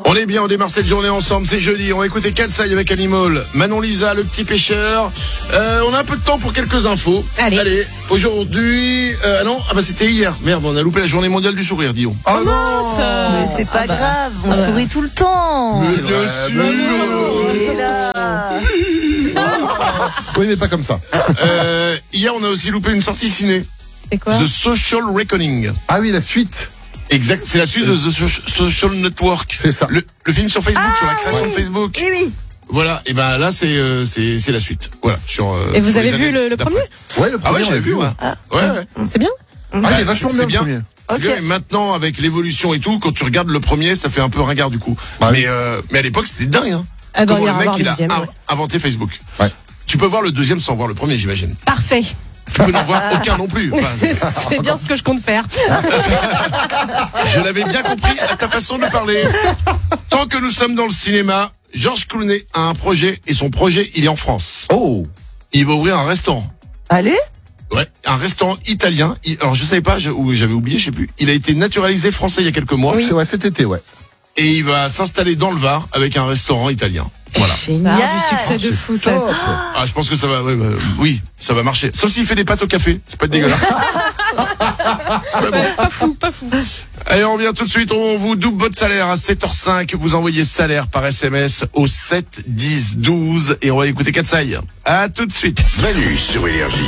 On est bien, on démarre cette journée ensemble, c'est jeudi, on va écouter Katsai avec Animal, Manon Lisa, le petit pêcheur. On a un peu de temps pour quelques infos. Allez, aujourd'hui... c'était hier. Merde, on a loupé la journée mondiale du sourire, Dion. Oh non, mais c'est pas grave, on sourit tout le temps. Mais bien sûr. Il est là. Oui, mais pas comme ça. Hier, on a aussi loupé une sortie ciné. C'est quoi? The Social Reckoning. Ah oui, la suite. Exact, c'est la suite de The Social Network. C'est ça. Le film sur Facebook, sur la création de Facebook. Oui. Voilà, et ben là c'est la suite. Voilà, Et vous sur avez les vu années le d'après. premier? Ouais, le premier. Ah ouais, j'avais vu, ouais. Ouais. C'est bien? Ah, il est vachement c'est bien, le premier. C'est bien, mais maintenant, avec l'évolution et tout, quand tu regardes le premier, ça fait un peu ringard du coup. Ouais. Mais à l'époque, c'était dingue, hein. Ah bah, Comment il le ira mec, voir il le a deuxième, ouais. inventé Facebook. Ouais. Tu peux voir le deuxième sans voir le premier, j'imagine. Parfait. Tu peux n'en voir aucun non plus. Enfin, C'est bien ce que je compte faire. je l'avais bien compris à ta façon de parler. Tant que nous sommes dans le cinéma, George Clooney a un projet, et son projet, il est en France. Oh. Il va ouvrir un restaurant. Allez. Ouais, un restaurant italien. Alors je savais pas, ou j'avais oublié, je sais plus. Il a été naturalisé français il y a quelques mois. C'est cet été, ouais. Et il va s'installer dans le Var avec un restaurant italien. Voilà. Ça a du succès de fou, ça. Top. Ah, je pense que ça va, oui, ça va marcher. Sauf s'il fait des pâtes au café, c'est pas dégueulasse. Mais bon. Pas fou. Allez, on revient tout de suite, on vous double votre salaire à 7h05. Vous envoyez salaire par SMS au 7 10 12 et on va écouter Katsai. À tout de suite. Manu sur Énergie.